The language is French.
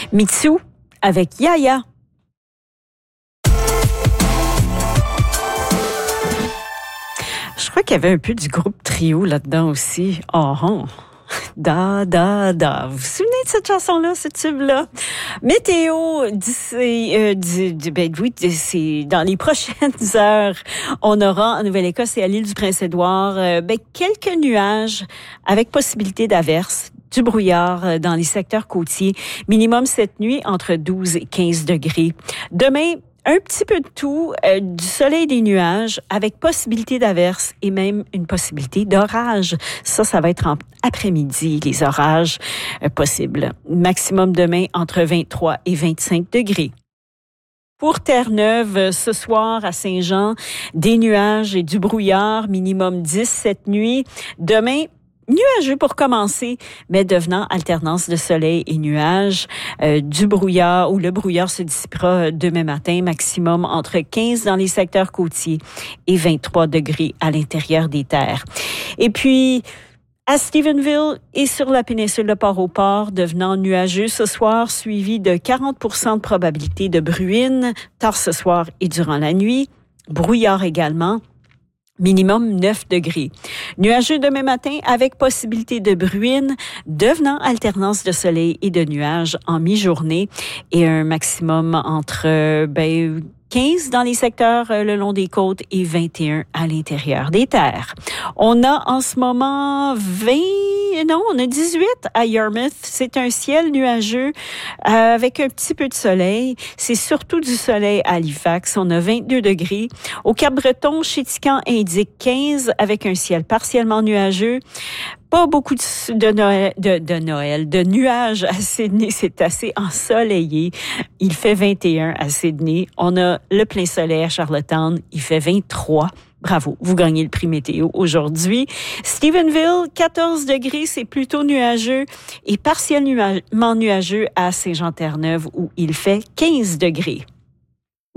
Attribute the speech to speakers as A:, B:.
A: Mitsu avec Yaya. Je crois qu'il y avait un peu du groupe Trio là-dedans aussi. Oh. Da, da, da. Vous vous souvenez de cette chanson-là, ce tube-là? Météo, c'est dans les prochaines heures, on aura en Nouvelle-Écosse et à l'île du Prince-Édouard quelques nuages avec possibilité d'averses. Du brouillard dans les secteurs côtiers. Minimum cette nuit entre 12 et 15 degrés. Demain, un petit peu de tout, du soleil et des nuages avec possibilité d'averses et même une possibilité d'orage. Ça va être en après-midi, les orages possibles. Maximum demain entre 23 et 25 degrés. Pour Terre-Neuve, ce soir à Saint-Jean, des nuages et du brouillard, minimum 10 cette nuit. Demain, nuageux pour commencer, mais devenant alternance de soleil et nuages, du brouillard, où le brouillard se dissipera demain matin, maximum entre 15 dans les secteurs côtiers et 23 degrés à l'intérieur des terres. Et puis, à Stephenville et sur la péninsule de Port-au-Port, devenant nuageux ce soir, suivi de 40% de probabilité de bruine, tard ce soir et durant la nuit. Brouillard également. Minimum 9 degrés. Nuageux demain matin avec possibilité de bruine, devenant alternance de soleil et de nuages en mi-journée et un maximum entre 15 dans les secteurs le long des côtes et 21 à l'intérieur des terres. On a en ce moment on a 18 à Yarmouth. C'est un ciel nuageux avec un petit peu de soleil. C'est surtout du soleil à Halifax. On a 22 degrés. Au Cap-Breton, Chéticamp indique 15 avec un ciel partiellement nuageux. Pas beaucoup de nuages à Sydney, c'est assez ensoleillé. Il fait 21 à Sydney. On a le plein soleil à Charlottetown, il fait 23. Bravo, vous gagnez le prix météo aujourd'hui. Stephenville, 14 degrés, c'est plutôt nuageux et partiellement nuageux à Saint-Jean-Terre-Neuve où il fait 15 degrés.